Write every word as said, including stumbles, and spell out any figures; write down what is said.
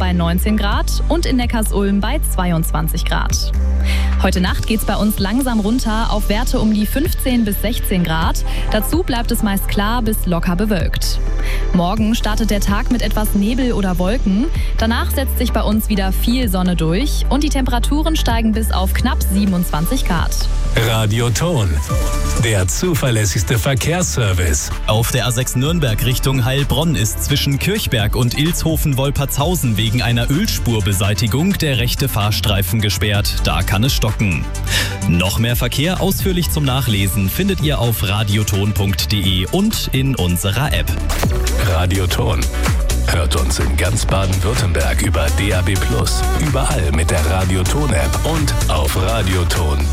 bei neunzehn Grad und in Neckarsulm bei zweiundzwanzig Grad. Heute Nacht geht's bei uns langsam runter auf Werte um die fünfzehn bis sechzehn Grad. Dazu bleibt es meist klar bis locker bewölkt. Morgen startet der Tag mit etwas Nebel oder Wolken. Danach setzt sich bei uns wieder viel Sonne durch und die Temperaturen steigen bis auf knapp siebenundzwanzig Grad. Radioton, der zuverlässigste Verkehrsservice. Auf der A sechs Nürnberg Richtung Heilbronn ist zwischen Kirchberg und Ilshofen-Wolpertshausen wegen einer Ölspurbeseitigung der rechte Fahrstreifen gesperrt. Da kann es stocken. Noch mehr Verkehr ausführlich zum Nachlesen findet ihr auf radioton punkt de und in unserer App. Radioton. Hört uns in ganz Baden-Württemberg über D A B plus, überall mit der Radioton-App und auf radioton